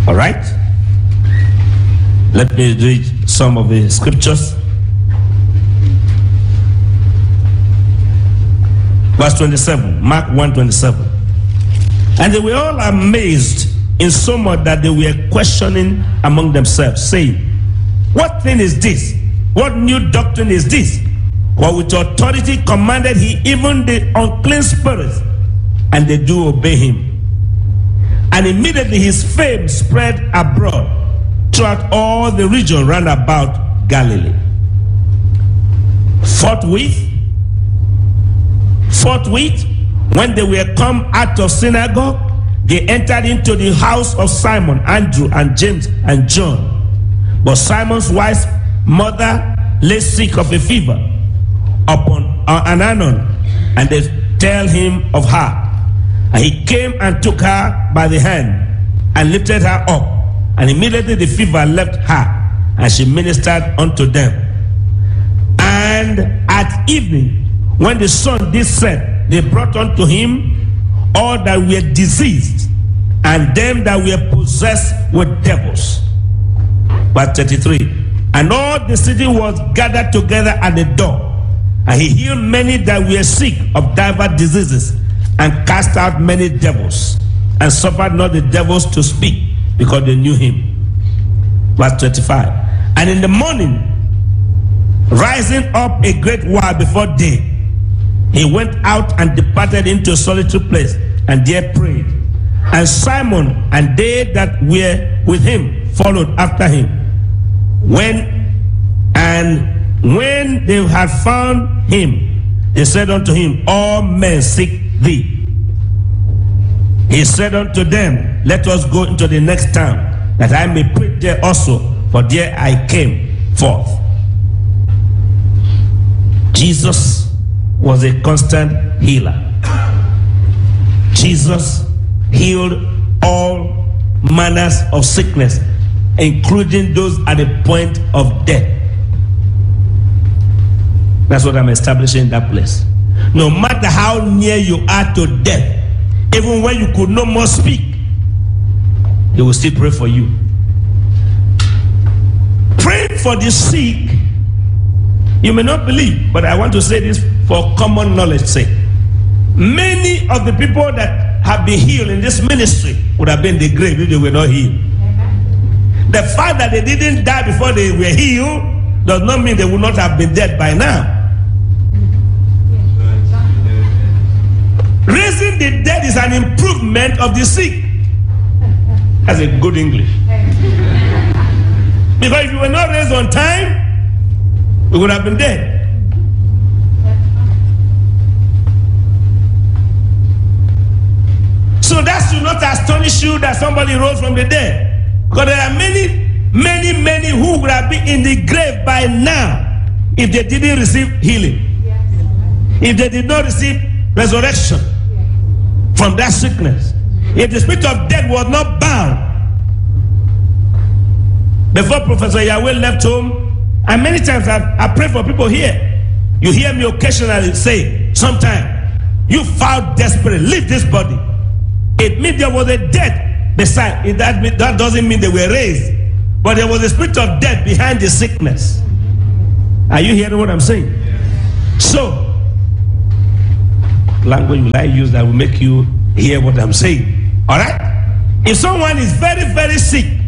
All right? Let me read some of the scriptures. Verse 27, Mark 1:27. And they were all amazed in so much that they were questioning among themselves, saying, what thing is this? What new doctrine is this? For with authority commanded he even the unclean spirits, and they do obey him. And immediately his fame spread abroad throughout all the region round about Galilee. Forthwith, when they were come out of synagogue, they entered into the house of Simon, Andrew, and James, and John. But Simon's wife's mother lay sick of a fever upon an anon, and they tell him of her. And he came and took her by the hand and lifted her up, and immediately the fever left her, and she ministered unto them. And at evening, when the sun did set, they brought unto him all that were diseased, and them that were possessed with devils. Verse 33. And all the city was gathered together at the door, and he healed many that were sick of divers diseases, and cast out many devils, and suffered not the devils to speak, because they knew him. Verse 25. And in the morning, rising up a great while before day, he went out and departed into a solitary place, and there prayed. And Simon and they that were with him followed after him. When they had found him, they said unto him, all men seek thee. He said unto them, let us go into the next town, that I may preach there also, for there I came forth. Jesus was a constant healer. Jesus healed all manners of sickness, including those at the point of death. That's what I'm establishing in that place. No matter how near you are to death, even when you could no more speak, he will still pray for you. Praying for the sick, you may not believe, but I want to say this for common knowledge's sake. Many of the people that have been healed in this ministry would have been in the grave if they were not healed. The fact that they didn't die before they were healed does not mean they would not have been dead by now. Raising the dead is an improvement of the sick. That's a good English. Because if you were not raised on time, we would have been dead. So that should not astonish you that somebody rose from the dead. Because there are many who would have been in the grave by now if they didn't receive healing. If they did not receive resurrection from that sickness. If the spirit of death was not bound. Before Professor Yahweh left home, and many times I pray for people here. You hear me occasionally say, sometime, you foul desperate, leave this body. It means there was a death beside. That doesn't mean they were raised. But there was a spirit of death behind the sickness. Are you hearing what I'm saying? So, language will I use that will make you hear what I'm saying? All right? If someone is very, very sick,